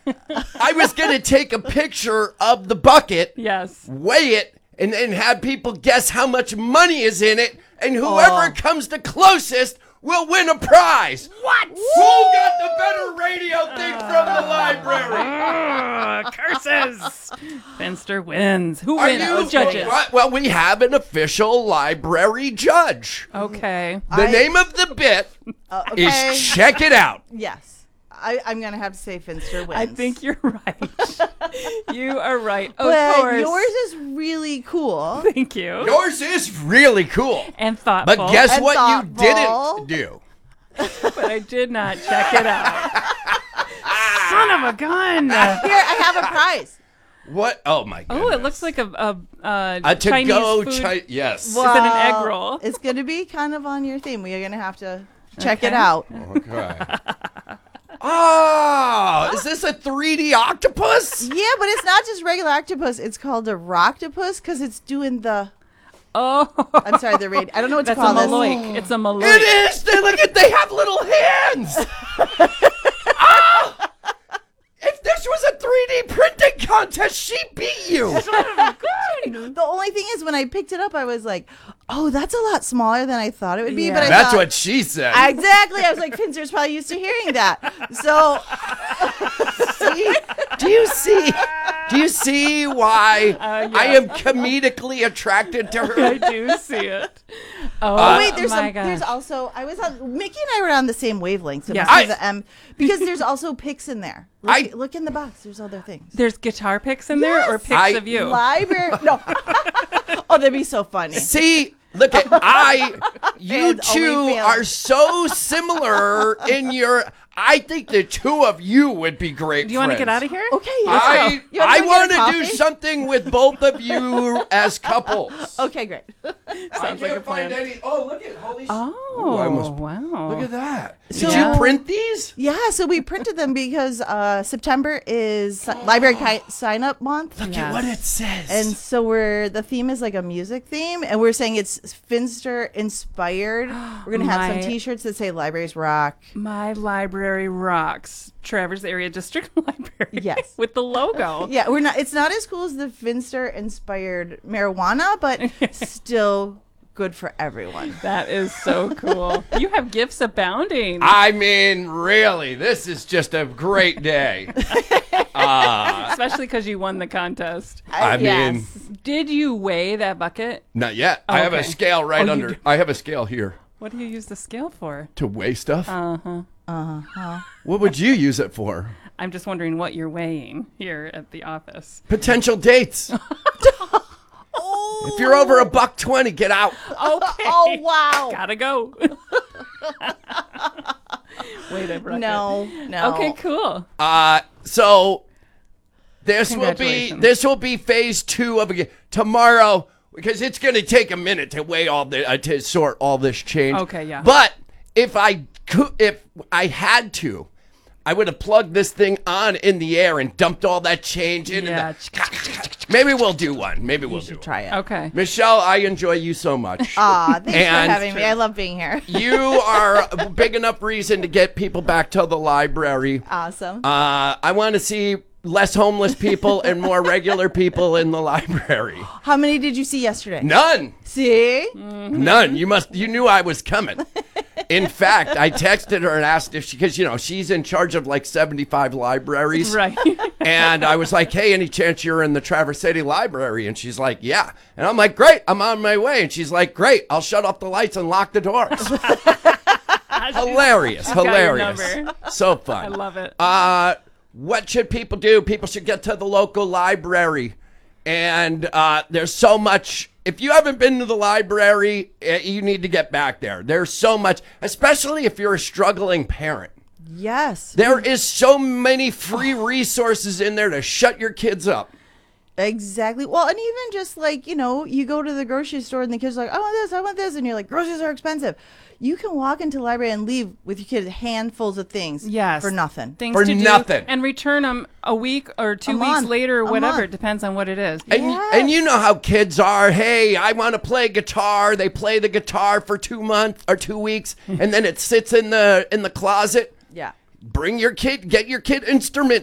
I was going to take a picture of the bucket, Yes. weigh it, and then have people guess how much money is in it, and whoever comes the closest will win a prize. What? Who got the better radio thing from the library? Curses. Finster wins. Who Are wins? you Judges. Well, we have an official library judge. Okay. The name of the bit is Check It Out. Yes. I'm going to have to say Finster wins. I think you're right. You are right. Of But course. yours is really cool. Thank you. Yours is really cool. And thoughtful. But guess And what thoughtful. you didn't do? But I did not check it out. Son of a gun. Here, I have a prize. What? Oh, my goodness. Oh, it looks like a to-go Chinese food. yes. Is it an egg roll? It's going to be kind of on your theme. We are going to have to check it out. Okay. Oh, is this a 3D octopus? Yeah, but it's not just regular octopus. It's called a rocktopus because it's doing the. Oh. I'm sorry, the raid. I don't know what to That's a call this. maloik. It's a maloik. It is. Look at, they have little hands. Oh! If this was a 3D printing contest, she beat you. The only thing is, when I picked it up, I was like, "Oh, that's a lot smaller than I thought it would be." Yeah. But I That's thought, what she said. exactly. I was like, Finster's probably used to hearing that. So, Do you see why yeah. I am comedically attracted to her? I do see it. Oh, wait, there's my gosh. there's also Mickey and I were on the same wavelength. So Yes. this is the M because there's also pics in there. I- Look in the box. There's other things. There's guitar picks in there or Yes. pics of you? Library. No. Oh, that'd be so funny. See, look at you Fans, only two fans. are so similar in your. I think the two of you would be great. Do you want to friends. get out of here? Okay. Let's go. You wanna I go want get a to do coffee? something with both of you as couples. Okay, great. Sounds like a plan. Oh, look at holy. Oh, I almost- wow. Look at that. So- Did you print these? Yeah, so we printed them because September is library sign up month. Look Yes. at what it says. And so the theme is like a music theme, and we're saying it's Finster inspired. We're gonna have some My- T-shirts that say "Libraries Rock." My library rocks. Traverse Area District Library. Yes. With the logo. Yeah, we're not. It's not as cool as the Finster inspired marijuana, but still good for everyone. That is so cool. You have gifts abounding. I mean, really, this is just a great day. Especially because you won the contest. I mean- Yes. Did you weigh that bucket? Not yet. I have a okay. scale right Oh, you under. do. I have a scale here What do you use the scale for? to weigh stuff. Uh-huh. What would you use it for? I'm just wondering what you're weighing here at the office. Potential dates. If you're over $120, get out. Okay. Oh wow. Gotta go. Wait, I brought No. Okay, cool. So this will be Congratulations. phase 2 of a tomorrow, because it's going to take a minute to weigh all the to sort all this change. Okay, yeah. But if I had to, I would have plugged this thing on in the air and dumped all that change in. Yeah. Maybe we'll do one. Maybe we'll You do should one. try it. Oh. Okay. Michelle, I enjoy you so much. Thanks for And- having me. I love being here. You are a big enough reason to get people back to the library. Awesome. I want to see less homeless people and more regular people in the library. How many did you see yesterday? None. See? None. You knew I was coming. In fact, I texted her and asked if because she's in charge of like 75 libraries. Right. And I was like, hey, any chance you're in the Traverse City Library? And she's like, yeah. And I'm like, great, I'm on my way. And she's like, great, I'll shut off the lights and lock the doors. Hilarious. got your Hilarious. number. So fun. I love it. What should people do? People should get to the local library. And there's so much. If you haven't been to the library, you need to get back there. There's so much, especially if you're a struggling parent. Yes. There is so many free resources in there to shut your kids up. Exactly. Well, and even just like, you go to the grocery store and the kids are like, I want this. And you're like, groceries are expensive. You can walk into the library and leave with your kid handfuls of things Yes. for nothing. Things For to nothing. do and return them a week or 2 A weeks month. later or A whatever. month. It depends on what it is. And you know how kids are. Hey, I want to play guitar. They play the guitar for 2 months or 2 weeks, and then it sits in the closet. Yeah. Get your kid instrument